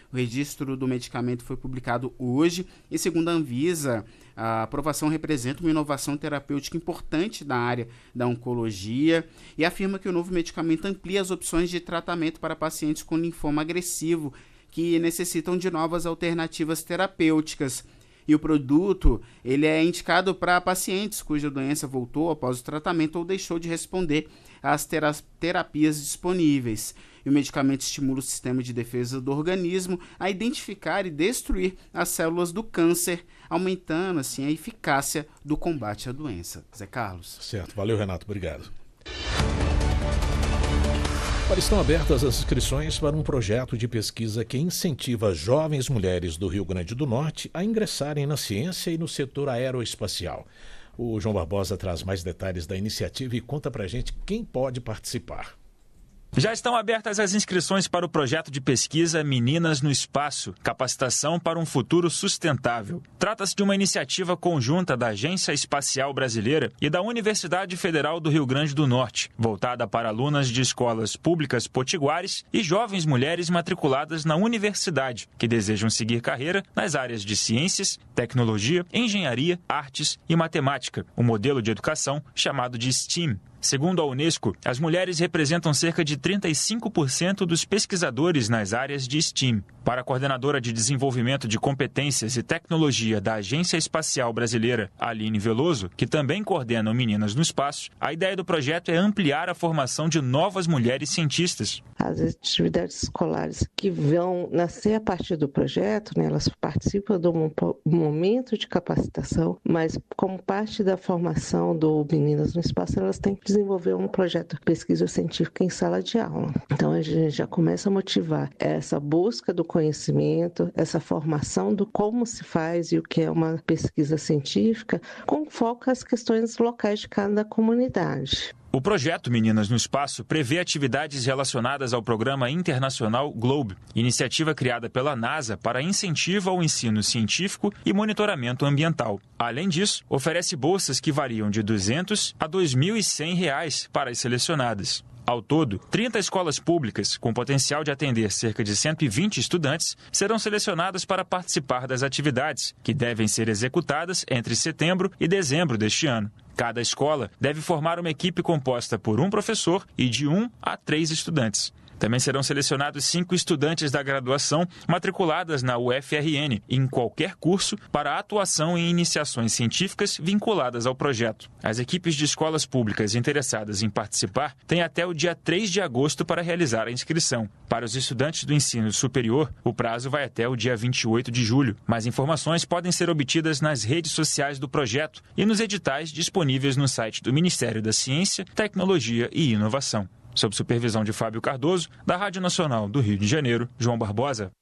O registro do medicamento foi publicado hoje e, segundo a Anvisa, a aprovação representa uma inovação terapêutica importante na área da oncologia e afirma que o novo medicamento amplia as opções de tratamento para pacientes com linfoma agressivo que necessitam de novas alternativas terapêuticas. E o produto ele é indicado para pacientes cuja doença voltou após o tratamento ou deixou de responder às terapias disponíveis. E o medicamento estimula o sistema de defesa do organismo a identificar e destruir as células do câncer, aumentando assim a eficácia do combate à doença. Zé Carlos. Certo, valeu, Renato, obrigado. Estão abertas as inscrições para um projeto de pesquisa que incentiva jovens mulheres do Rio Grande do Norte a ingressarem na ciência e no setor aeroespacial. O João Barbosa traz mais detalhes da iniciativa e conta pra gente quem pode participar. Já estão abertas as inscrições para o projeto de pesquisa Meninas no Espaço, capacitação para um futuro sustentável. Trata-se de uma iniciativa conjunta da Agência Espacial Brasileira e da Universidade Federal do Rio Grande do Norte, voltada para alunas de escolas públicas potiguares e jovens mulheres matriculadas na universidade, que desejam seguir carreira nas áreas de ciências, tecnologia, engenharia, artes e matemática, um modelo de educação chamado de STEAM. Segundo a Unesco, as mulheres representam cerca de 35% dos pesquisadores nas áreas de STEAM. Para a coordenadora de desenvolvimento de competências e tecnologia da Agência Espacial Brasileira, Aline Veloso, que também coordena o Meninas no Espaço, a ideia do projeto é ampliar a formação de novas mulheres cientistas. As atividades escolares que vão nascer a partir do projeto, elas participam de um momento de capacitação, mas como parte da formação do Meninas no Espaço, elas têm que desenvolver um projeto de pesquisa científica em sala de aula. Então a gente já começa a motivar essa busca do conhecimento, essa formação do como se faz e o que é uma pesquisa científica, com foco às questões locais de cada comunidade. O projeto Meninas no Espaço prevê atividades relacionadas ao Programa Internacional GLOBE, iniciativa criada pela NASA para incentivo ao ensino científico e monitoramento ambiental. Além disso, oferece bolsas que variam de R$ 200 a R$ 2.100 para as selecionadas. Ao todo, 30 escolas públicas, com potencial de atender cerca de 120 estudantes, serão selecionadas para participar das atividades, que devem ser executadas entre setembro e dezembro deste ano. Cada escola deve formar uma equipe composta por um professor e de 1 a 3 estudantes. Também serão selecionados 5 estudantes da graduação matriculadas na UFRN em qualquer curso para atuação em iniciações científicas vinculadas ao projeto. As equipes de escolas públicas interessadas em participar têm até o dia 3 de agosto para realizar a inscrição. Para os estudantes do ensino superior, o prazo vai até o dia 28 de julho. Mais informações podem ser obtidas nas redes sociais do projeto e nos editais disponíveis no site do Ministério da Ciência, Tecnologia e Inovação. Sob supervisão de Fábio Cardoso, da Rádio Nacional do Rio de Janeiro, João Barbosa.